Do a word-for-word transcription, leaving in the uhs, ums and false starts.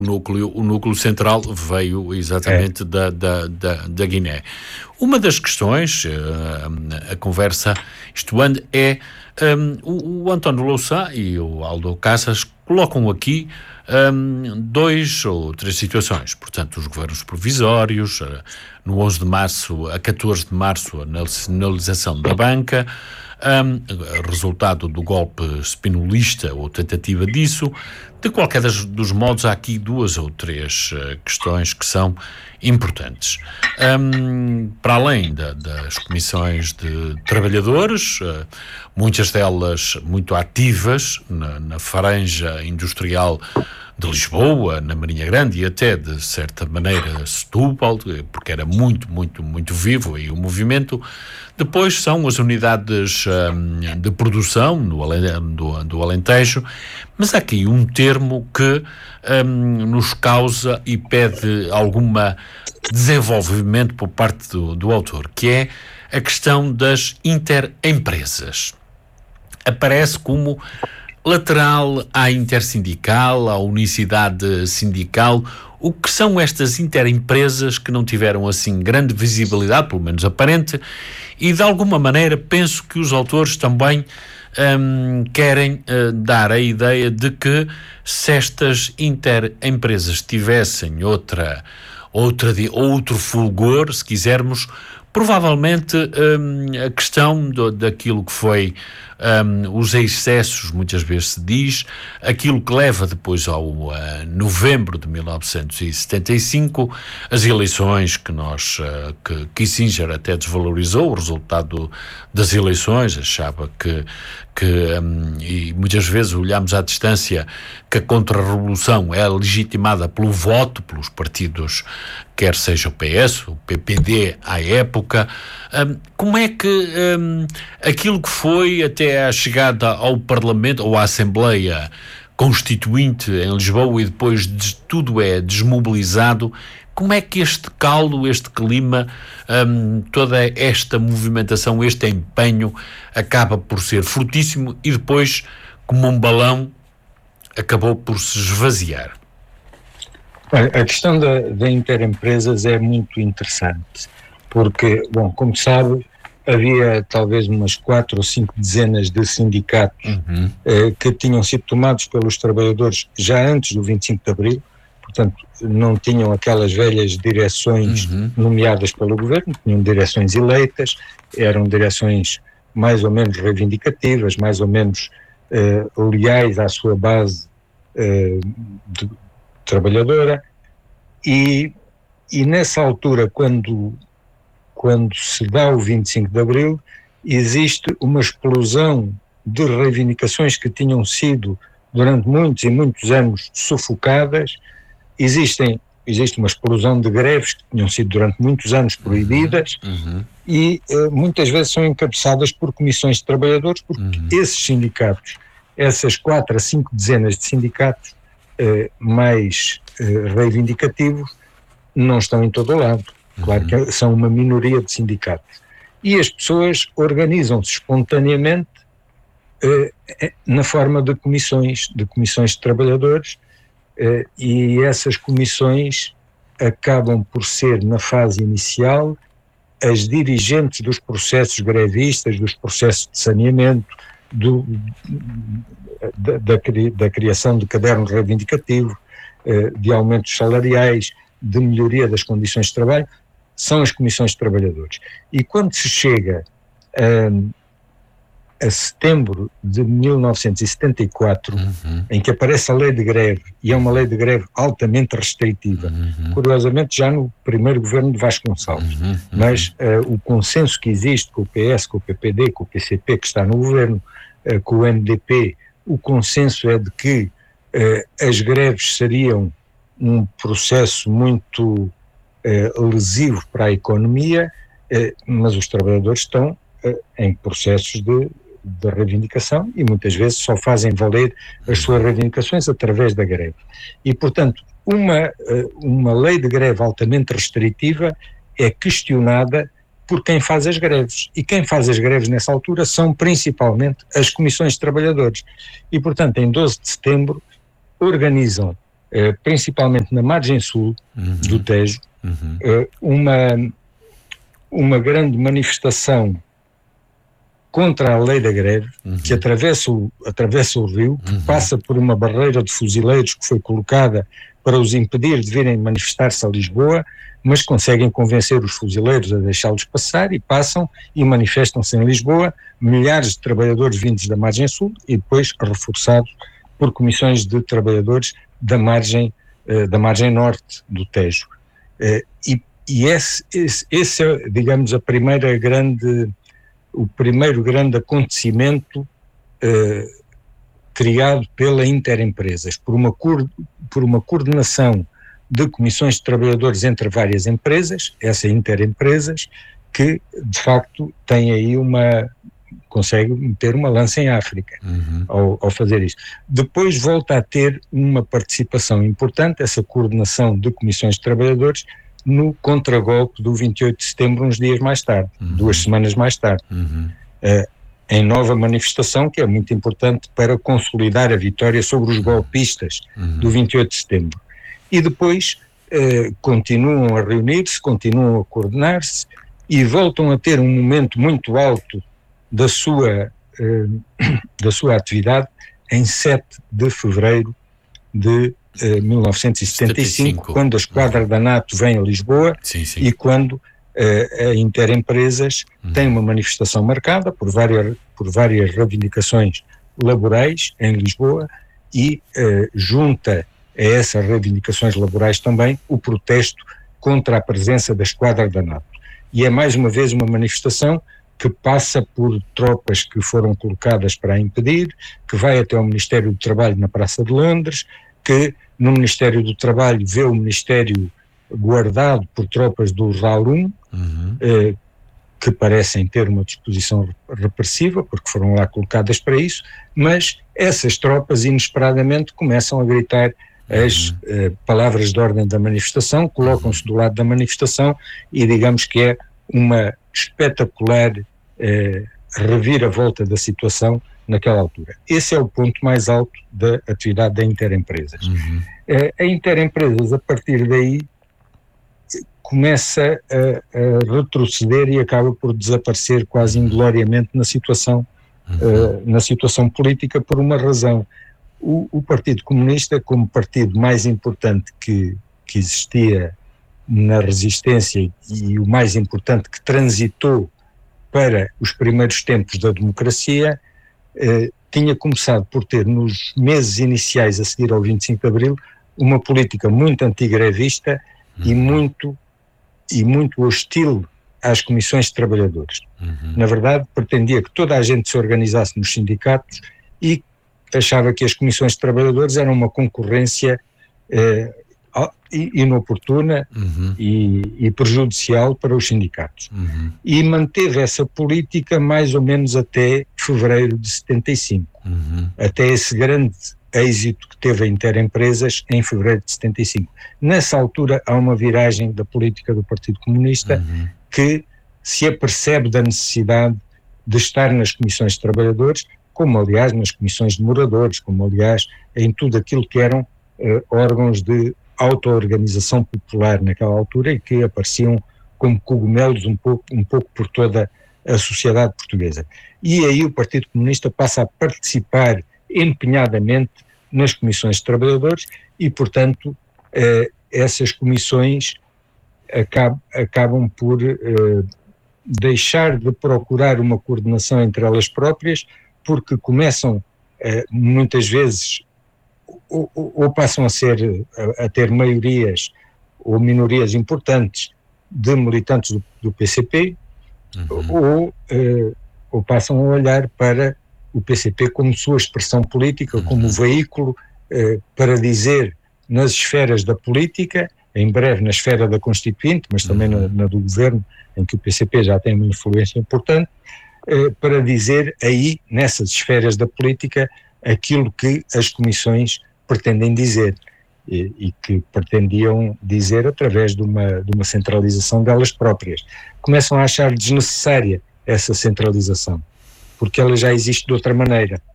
O núcleo, o núcleo central veio exatamente é. da, da, da, da Guiné. Uma das questões, a, a conversa, isto é, um, o, o António Louçã e o Aldo Caças colocam aqui um, dois ou três situações. Portanto, os governos provisórios, no onze de março a catorze de março, a nacionalização da banca, um, resultado do golpe spinolista ou tentativa disso. De qualquer das, dos modos, há aqui duas ou três uh, questões que são importantes. Um, para além da, das comissões de trabalhadores, uh, muitas delas muito ativas na, na franja industrial de Lisboa, na Marinha Grande e até, de certa maneira, Setúbal, porque era muito, muito, muito vivo aí o movimento. Depois são as unidades um, de produção no, do, do Alentejo, mas há aqui um termo que um, nos causa e pede algum desenvolvimento por parte do, do autor, que é a questão das interempresas. Aparece como lateral à intersindical, à unicidade sindical. O que são estas interempresas que não tiveram assim grande visibilidade, pelo menos aparente, e de alguma maneira penso que os autores também hum, querem uh, dar a ideia de que se estas interempresas tivessem outra, outra, outro fulgor, se quisermos, provavelmente hum, a questão do, daquilo que foi um, os excessos, muitas vezes se diz, aquilo que leva depois ao uh, novembro de mil novecentos e setenta e cinco, as eleições que nós, uh, que Kissinger até desvalorizou o resultado das eleições, achava que, que um, e muitas vezes olhamos à distância que a contra-revolução é legitimada pelo voto, pelos partidos, quer seja o P S, o P P D à época. Um, como é que um, aquilo que foi até a chegada ao Parlamento ou à Assembleia Constituinte em Lisboa e depois de, tudo é desmobilizado, como é que este caldo, este clima, um, toda esta movimentação, este empenho acaba por ser frutíssimo e depois, como um balão, acabou por se esvaziar? A questão da, da interempresas é muito interessante, porque, bom, como sabe, havia talvez umas quatro ou cinco dezenas de sindicatos uhum. eh, que tinham sido tomados pelos trabalhadores já antes do vinte e cinco de Abril, portanto não tinham aquelas velhas direções uhum. nomeadas pelo governo, tinham direções eleitas, eram direções mais ou menos reivindicativas, mais ou menos eh, leais à sua base eh, de, trabalhadora, e, e nessa altura, quando, quando se dá o vinte e cinco de Abril, existe uma explosão de reivindicações que tinham sido durante muitos e muitos anos sufocadas. Existem, existe uma explosão de greves que tinham sido durante muitos anos proibidas uhum. e uh, muitas vezes são encabeçadas por comissões de trabalhadores, porque uhum. esses sindicatos, essas quatro a cinco dezenas de sindicatos Uh, mais uh, reivindicativos, não estão em todo o lado. Claro uhum. que são uma minoria de sindicatos. E as pessoas organizam-se espontaneamente uh, na forma de comissões, de comissões de trabalhadores, uh, e essas comissões acabam por ser, na fase inicial, as dirigentes dos processos grevistas, dos processos de saneamento, do, da, da, da criação de caderno reivindicativo, de aumentos salariais, de melhoria das condições de trabalho, são as comissões de trabalhadores. E quando se chega a, a setembro de mil novecentos e setenta e quatro, uhum. em que aparece a lei de greve, e é uma lei de greve altamente restritiva, uhum. curiosamente já no primeiro governo de Vasconcelos, uhum. Uhum. mas uh, o consenso que existe com o P S, com o P P D, com o P C P que está no governo, uh, com o M D P, o consenso é de que uh, as greves seriam um processo muito uh, lesivo para a economia, uh, mas os trabalhadores estão uh, em processos de, de reivindicação e muitas vezes só fazem valer as suas reivindicações através da greve. E, portanto, uma, uh, uma lei de greve altamente restritiva é questionada por quem faz as greves. E quem faz as greves nessa altura são principalmente as comissões de trabalhadores. E, portanto, em doze de setembro organizam uh, principalmente na margem sul uhum. do Tejo, uhum. uh, uma, uma grande manifestação contra a lei da greve, uhum. que atravessa o, atravessa o rio, que uhum. passa por uma barreira de fuzileiros que foi colocada para os impedir de virem manifestar-se a Lisboa, mas conseguem convencer os fuzileiros a deixá-los passar e passam e manifestam-se em Lisboa, milhares de trabalhadores vindos da margem sul e depois reforçados por comissões de trabalhadores da margem, uh, da margem norte do Tejo. Uh, e e esse, esse, esse é, digamos, a primeira grande, o primeiro grande acontecimento uh, criado pela Interempresas, por uma, por uma coordenação de comissões de trabalhadores entre várias empresas, essa Interempresas, que de facto tem aí uma, consegue meter uma lança em África uhum. ao, ao fazer isso. Depois volta a ter uma participação importante, essa coordenação de comissões de trabalhadores, no contragolpe do vinte e oito de setembro, uns dias mais tarde, uhum. duas semanas mais tarde, uhum. uh, em nova manifestação, que é muito importante para consolidar a vitória sobre os golpistas uhum. do vinte e oito de setembro. E depois uh, continuam a reunir-se, continuam a coordenar-se e voltam a ter um momento muito alto da sua, uh, da sua atividade em sete de fevereiro de uh, mil novecentos e setenta e cinco, setenta e cinco, quando a esquadra uhum. da NATO vem a Lisboa sim, sim. e quando uh, a Interempresas uhum. tem uma manifestação marcada por várias, por várias reivindicações laborais em Lisboa e uh, junta a essas reivindicações laborais também o protesto contra a presença da esquadra da NATO. E é mais uma vez uma manifestação que passa por tropas que foram colocadas para a impedir, que vai até o Ministério do Trabalho na Praça de Londres, que no Ministério do Trabalho vê o Ministério guardado por tropas do R A L um, uhum. eh, que parecem ter uma disposição repressiva, porque foram lá colocadas para isso, mas essas tropas inesperadamente começam a gritar as uhum. eh, palavras de ordem da manifestação, colocam-se do lado da manifestação e digamos que é uma espetacular eh, reviravolta da situação naquela altura. Esse é o ponto mais alto da atividade da Interempresas. Uhum. Eh, a Interempresas, a partir daí, começa a, a retroceder e acaba por desaparecer quase ingloriamente na situação, uhum. uh, na situação política por uma razão. O, o Partido Comunista, como partido mais importante que, que existia na resistência e, e o mais importante que transitou para os primeiros tempos da democracia, uh, tinha começado por ter nos meses iniciais a seguir ao vinte e cinco de Abril uma política muito antigrevista uhum. e muito e muito hostil às comissões de trabalhadores. Uhum. Na verdade, pretendia que toda a gente se organizasse nos sindicatos e achava que as comissões de trabalhadores eram uma concorrência eh, inoportuna uhum. e, e prejudicial para os sindicatos. Uhum. E manteve essa política mais ou menos até fevereiro de setenta e cinco, uhum. até esse grande êxito que teve a Interempresas em fevereiro de setenta e cinco. Nessa altura há uma viragem da política do Partido Comunista uhum. que se apercebe da necessidade de estar nas comissões de trabalhadores, como aliás nas comissões de moradores, como aliás em tudo aquilo que eram uh, órgãos de auto-organização popular naquela altura e que apareciam como cogumelos um pouco, um pouco por toda a sociedade portuguesa. E aí o Partido Comunista passa a participar empenhadamente nas comissões de trabalhadores e, portanto, eh, essas comissões acab- acabam por eh, deixar de procurar uma coordenação entre elas próprias, porque começam eh, muitas vezes ou, ou, ou passam a ser a, a ter maiorias ou minorias importantes de militantes do, do P C P uhum. ou, eh, ou passam a olhar para o P C P como sua expressão política, uhum. como veículo eh, para dizer nas esferas da política, em breve na esfera da Constituinte, mas também uhum. na, na do governo, em que o P C P já tem uma influência importante, eh, para dizer aí, nessas esferas da política, aquilo que as comissões pretendem dizer e, e que pretendiam dizer através de uma, de uma centralização delas próprias. Começam a achar desnecessária essa centralização, porque ela já existe de outra maneira.